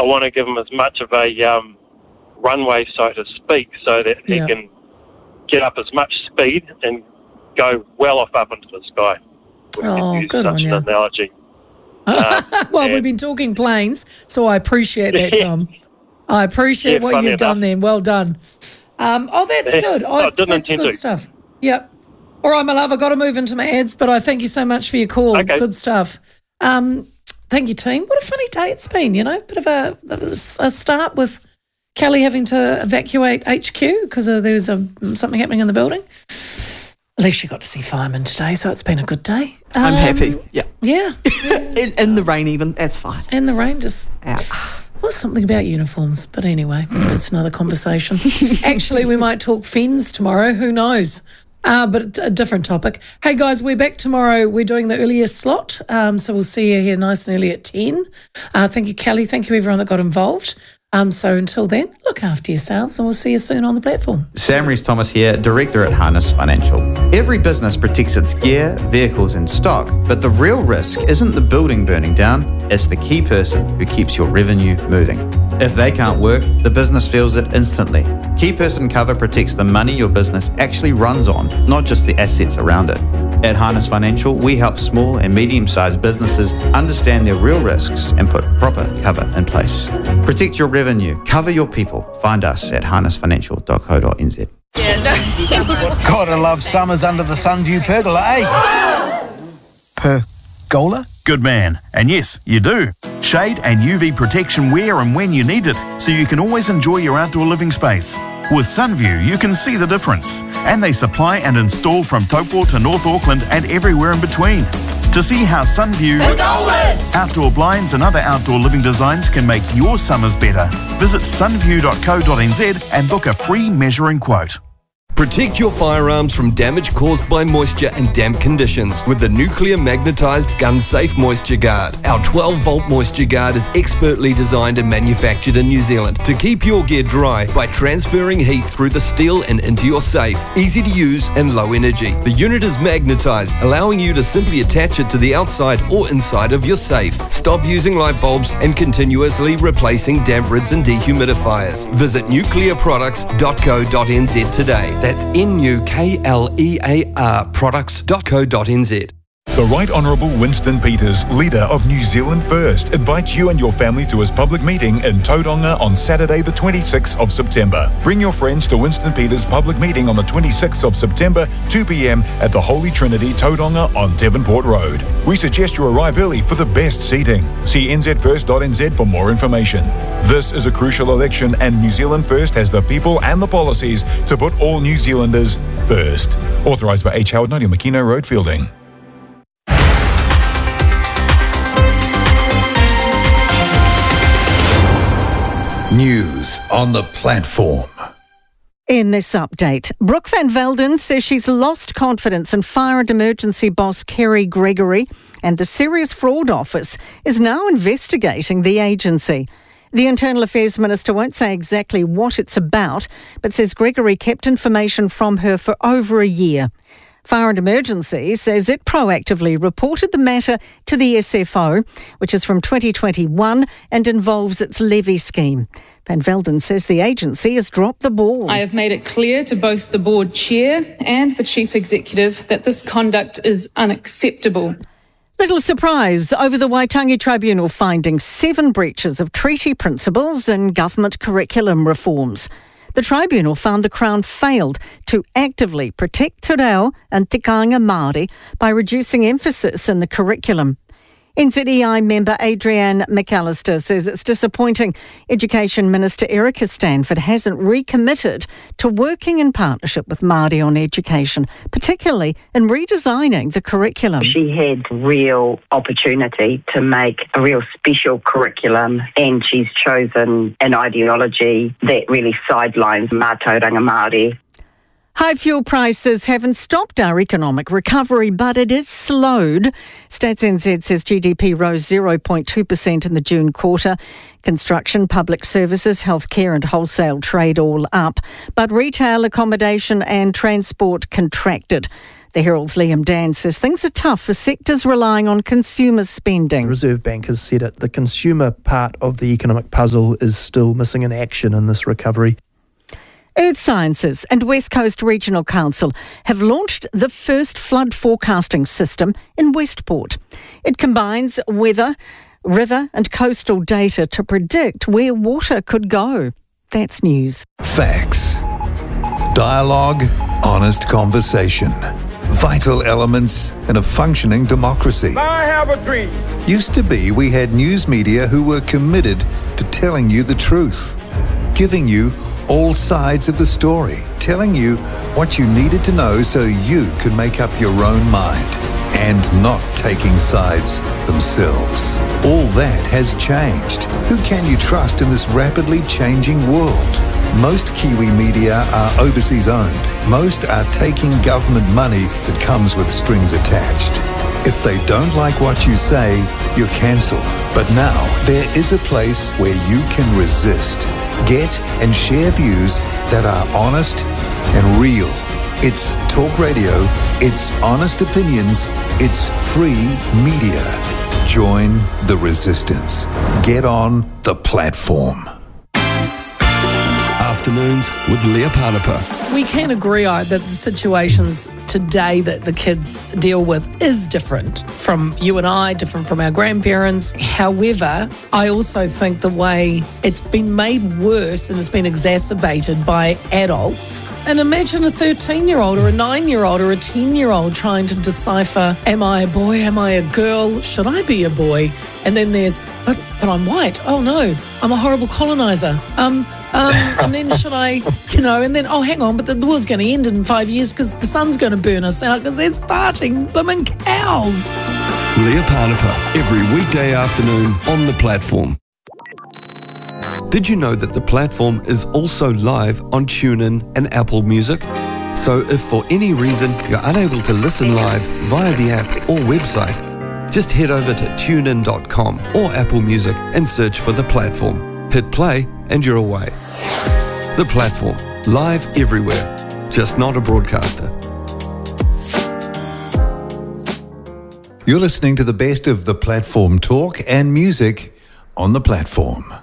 I want to give him as much of a runway, so to speak, so that he can get up as much speed and go well up into the sky. Good on you. An analogy. Well, we've been talking planes, so I appreciate that, Tom. I appreciate what you've done then. Well done. That's good. That's good stuff. Yep. All right, my love, I've got to move into my ads, but I thank you so much for your call. Okay. Good stuff. Thank you, team. What a funny day it's been, bit of a start with Kelly having to evacuate HQ because there was something happening in the building. At least she got to see firemen today, so it's been a good day. I'm happy. Yeah. Yeah. in the rain even, that's fine. In the rain, just... Well, something about uniforms, but anyway, that's another conversation. Actually, we might talk fins tomorrow, who knows? But a different topic. Hey, guys, we're back tomorrow. We're doing the earliest slot, so we'll see you here nice and early at 10. Thank you, Kelly. Thank you, everyone that got involved. So until then, look after yourselves and we'll see you soon on the platform. Sam Rees-Thomas here, Director at Harness Financial. Every business protects its gear, vehicles and stock, but the real risk isn't the building burning down, it's the key person who keeps your revenue moving. If they can't work, the business feels it instantly. Key person cover protects the money your business actually runs on, not just the assets around it. At Harness Financial, we help small and medium-sized businesses understand their real risks and put proper cover in place. Protect your revenue, cover your people. Find us at harnessfinancial.co.nz. Gotta love summers under the Sunview pergola, eh? Pergola? Good man. And yes, you do. Shade and UV protection where and when you need it, so you can always enjoy your outdoor living space. With Sunview, you can see the difference. And they supply and install from Taupo to North Auckland and everywhere in between. To see how Sunview outdoor blinds and other outdoor living designs can make your summers better, visit sunview.co.nz and book a free measuring quote. Protect your firearms from damage caused by moisture and damp conditions with the Nuclear Magnetised Gun Safe Moisture Guard. Our 12-volt moisture guard is expertly designed and manufactured in New Zealand to keep your gear dry by transferring heat through the steel and into your safe. Easy to use and low energy. The unit is magnetised, allowing you to simply attach it to the outside or inside of your safe. Stop using light bulbs and continuously replacing damp rids and dehumidifiers. Visit nuclearproducts.co.nz today. That's NUKLEAR products.co.nz. The Right Honourable Winston Peters, leader of New Zealand First, invites you and your family to his public meeting in Tauranga on Saturday the 26th of September. Bring your friends to Winston Peters' public meeting on the 26th of September, 2 p.m. at the Holy Trinity, Tauranga on Devonport Road. We suggest you arrive early for the best seating. See nzfirst.nz for more information. This is a crucial election and New Zealand First has the people and the policies to put all New Zealanders first. Authorised by H. Howard, 90 Makino Road, Fielding. News on the platform. In this update, Brooke Van Velden says she's lost confidence in Fire and Emergency boss Kerry Gregory, and the Serious Fraud Office is now investigating the agency. The Internal Affairs Minister won't say exactly what it's about, but says Gregory kept information from her for over a year. Fire and Emergency says it proactively reported the matter to the SFO, which is from 2021 and involves its levy scheme. Van Velden says the agency has dropped the ball. I have made it clear to both the board chair and the chief executive that this conduct is unacceptable. Little surprise over the Waitangi Tribunal finding 7 breaches of treaty principles and government curriculum reforms. The tribunal found the Crown failed to actively protect te reo and tikanga Māori by reducing emphasis in the curriculum. NZEI member Adrienne McAllister says it's disappointing Education Minister Erica Stanford hasn't recommitted to working in partnership with Māori on education, particularly in redesigning the curriculum. She had real opportunity to make a real special curriculum, and she's chosen an ideology that really sidelines Mātauranga Māori. High fuel prices haven't stopped our economic recovery, but it is slowed. Stats NZ says GDP rose 0.2% in the June quarter. Construction, public services, healthcare and wholesale trade all up. But retail, accommodation and transport contracted. The Herald's Liam Dan says things are tough for sectors relying on consumer spending. The Reserve Bank has said it. The consumer part of the economic puzzle is still missing in action in this recovery. Earth Sciences and West Coast Regional Council have launched the first flood forecasting system in Westport. It combines weather, river and coastal data to predict where water could go. That's news. Facts. Dialogue, honest conversation. Vital elements in a functioning democracy. I have a dream. Used to be we had news media who were committed to telling you the truth, giving you all sides of the story, telling you what you needed to know so you could make up your own mind, and not taking sides themselves. All that has changed. Who can you trust in this rapidly changing world? Most Kiwi media are overseas owned. Most are taking government money that comes with strings attached. If they don't like what you say, you're cancelled. But now, there is a place where you can resist, get and share views that are honest and real. It's talk radio, it's honest opinions, it's free media. Join the resistance. Get on the platform. Afternoons with Leah Panapa. We can agree that the situations today that the kids deal with is different from you and I, different from our grandparents. However, I also think the way it's been made worse and it's been exacerbated by adults. And imagine a 13-year-old or a 9-year-old or a 10-year-old trying to decipher, am I a boy, am I a girl, should I be a boy? And then there's, but I'm white. Oh no, I'm a horrible colonizer. And then should I, and then, oh, hang on, but the world's going to end in 5 years because the sun's going to burn us out because there's farting blooming cows. Leah Panapa, every weekday afternoon on The Platform. Did you know that The Platform is also live on TuneIn and Apple Music? So if for any reason you're unable to listen live via the app or website, just head over to tunein.com or Apple Music and search for The Platform. Hit play and you're away. The Platform, live everywhere, just not a broadcaster. You're listening to the best of The Platform talk and music on The Platform.